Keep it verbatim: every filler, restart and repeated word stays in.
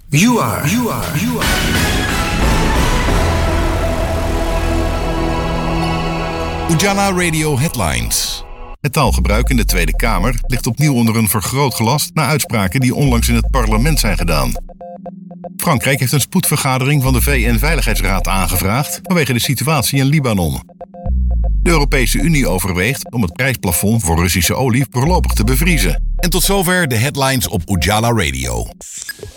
You are, you are, you are. Ujala Radio Headlines. Het taalgebruik in de Tweede Kamer ligt opnieuw onder een vergrootglas na uitspraken die onlangs in het parlement zijn gedaan. Frankrijk heeft een spoedvergadering van de V N-veiligheidsraad aangevraagd vanwege de situatie in Libanon. De Europese Unie overweegt om het prijsplafond voor Russische olie voorlopig te bevriezen. En tot zover de headlines op Ujala Radio.